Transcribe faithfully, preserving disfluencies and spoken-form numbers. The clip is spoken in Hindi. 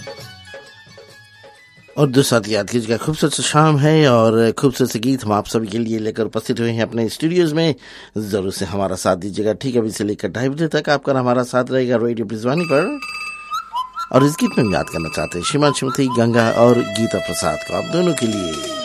और दो साथ याद कीजिएगा, खूबसूरत सी शाम है और खूबसूरत से गीत हम आप सभी के लिए लेकर उपस्थित हुए हैं अपने स्टूडियोज में। जरूर से हमारा साथ दीजिएगा। ठीक है, अभी से लेकर ढाई बजे तक आपका हमारा साथ रहेगा रेडियो प्रिजवानी पर। और इस गीत में हम याद करना चाहते हैं श्रीमान श्रीमती गंगा और गीता प्रसाद को, आप दोनों के लिए।